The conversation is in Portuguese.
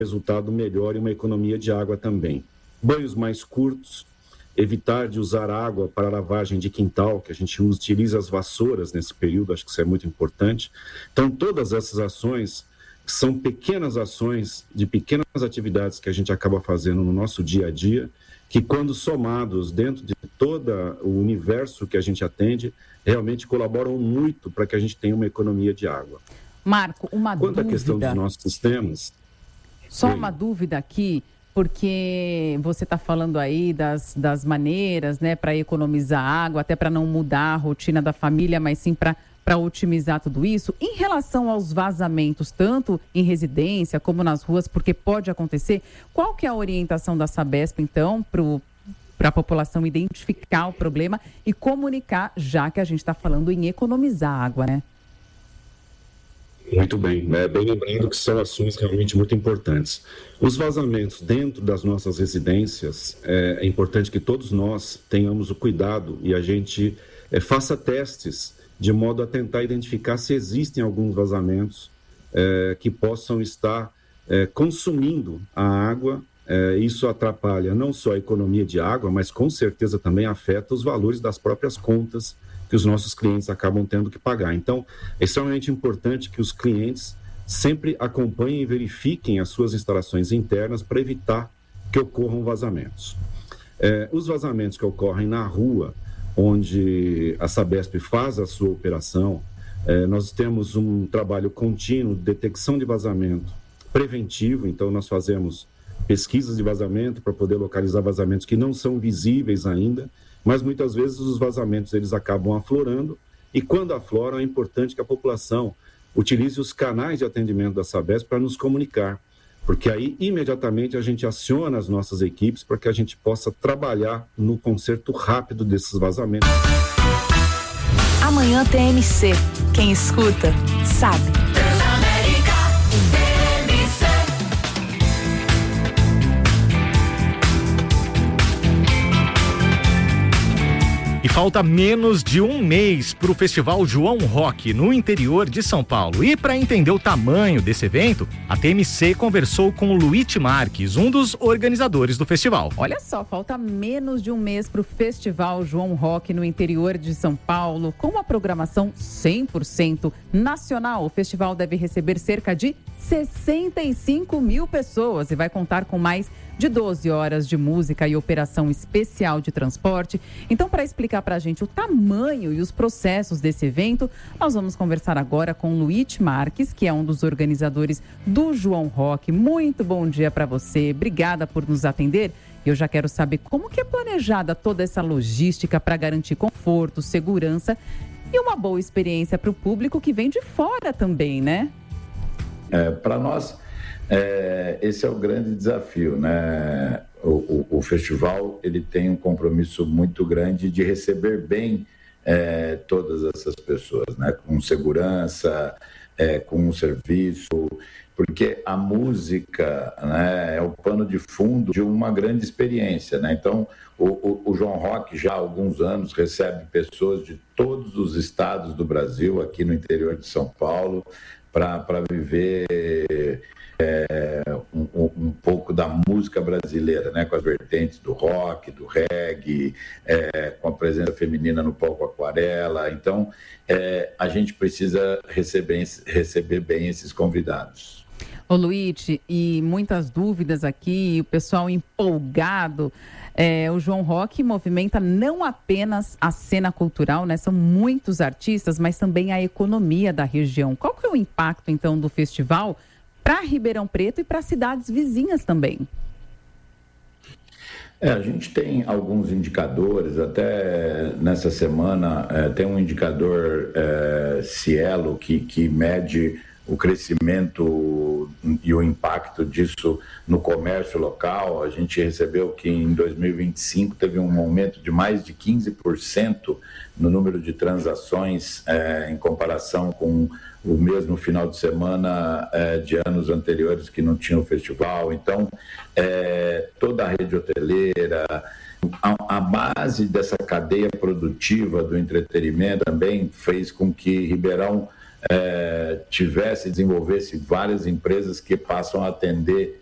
resultado melhor e uma economia de água também. Banhos mais curtos, evitar de usar água para lavagem de quintal, que a gente utiliza as vassouras nesse período, acho que isso é muito importante. Então, todas essas ações são pequenas ações de pequenas atividades que a gente acaba fazendo no nosso dia a dia, que quando somados dentro de todo o universo que a gente atende, realmente colaboram muito para que a gente tenha uma economia de água. Marco, uma dúvida. Quanto à questão dos nossos sistemas... Só uma dúvida aqui, porque você está falando aí das maneiras, né, para economizar água, até para não mudar a rotina da família, mas sim para otimizar tudo isso. Em relação aos vazamentos, tanto em residência como nas ruas, porque pode acontecer, qual que é a orientação da Sabesp, então, para a população identificar o problema e comunicar, já que a gente está falando em economizar água, né? Muito bem, bem lembrando que são ações realmente muito importantes. Os vazamentos dentro das nossas residências, é importante que todos nós tenhamos o cuidado e a gente faça testes de modo a tentar identificar se existem alguns vazamentos que possam estar consumindo a água. Isso atrapalha não só a economia de água, mas com certeza também afeta os valores das próprias contas que os nossos clientes acabam tendo que pagar. Então, é extremamente importante que os clientes sempre acompanhem e verifiquem as suas instalações internas para evitar que ocorram vazamentos. Os vazamentos que ocorrem na rua, onde a Sabesp faz a sua operação, nós temos um trabalho contínuo de detecção de vazamento preventivo, então nós fazemos pesquisas de vazamento para poder localizar vazamentos que não são visíveis ainda, mas muitas vezes os vazamentos eles acabam aflorando, e quando afloram é importante que a população utilize os canais de atendimento da Sabesp para nos comunicar, porque aí imediatamente a gente aciona as nossas equipes para que a gente possa trabalhar no conserto rápido desses vazamentos. Amanhã tem MC. Quem escuta, sabe. E falta menos de um mês para o Festival João Rock, no interior de São Paulo. E para entender o tamanho desse evento, a TMC conversou com o Luiz Marques, um dos organizadores do festival. Olha só, falta menos de um mês para o Festival João Rock, no interior de São Paulo, com uma programação 100% nacional. O festival deve receber cerca de 65 mil pessoas e vai contar com mais de 12 horas de música e operação especial de transporte. Então, para explicar para a gente o tamanho e os processos desse evento, nós vamos conversar agora com o Luiz Marques, que é um dos organizadores do João Rock. Muito bom dia para você, obrigada por nos atender. Eu já quero saber como que é planejada toda essa logística para garantir conforto, segurança e uma boa experiência para o público que vem de fora também, né? Para nós, esse é o grande desafio, né? O festival ele tem um compromisso muito grande de receber bem todas essas pessoas, né? Com segurança, com um serviço, porque a música, né, é o pano de fundo de uma grande experiência, né? Então, o João Rock já há alguns anos recebe pessoas de todos os estados do Brasil, aqui no interior de São Paulo, para viver um pouco da música brasileira, né? Com as vertentes do rock, do reggae, com a presença feminina no palco Aquarela. Então, a gente precisa receber bem esses convidados. Ô Luiz, e muitas dúvidas aqui, o pessoal empolgado. O João Rock movimenta não apenas a cena cultural, né? São muitos artistas, mas também a economia da região. Qual que é o impacto, então, do festival para Ribeirão Preto e para cidades vizinhas também? A gente tem alguns indicadores, até nessa semana tem um indicador Cielo que mede o crescimento e o impacto disso no comércio local. A gente recebeu que em 2025 teve um aumento de mais de 15% no número de transações em comparação com o mesmo final de semana de anos anteriores que não tinha o festival. Então, toda a rede hoteleira, a base dessa cadeia produtiva do entretenimento também fez com que Ribeirão desenvolvesse várias empresas que passam a atender